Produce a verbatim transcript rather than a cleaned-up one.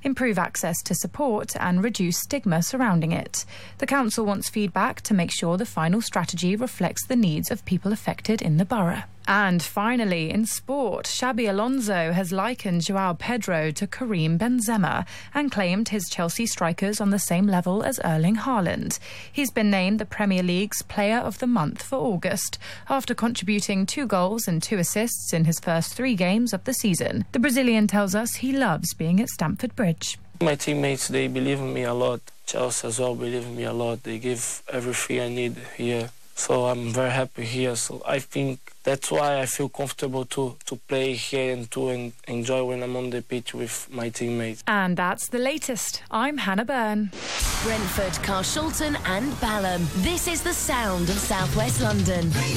improve access to support and reduce stigma surrounding it. The council wants feedback to make sure the final strategy reflects the needs of people affected in the borough. And finally, in sport, Xabi Alonso has likened João Pedro to Karim Benzema and claimed his Chelsea striker's on the same level as Erling Haaland. He's been named the Premier League's Player of the Month for August after contributing two goals and two assists in his first three games of the season. The Brazilian tells us he loves being at Stamford Bridge. My teammates, they believe in me a lot. Chelsea as well believe in me a lot. They give everything I need here. So I'm very happy here. So I think that's why I feel comfortable to, to play here and to en enjoy when I'm on the pitch with my teammates. And that's the latest. I'm Hannah Byrne. Brentford, Carshalton and Balham. This is the sound of South West London.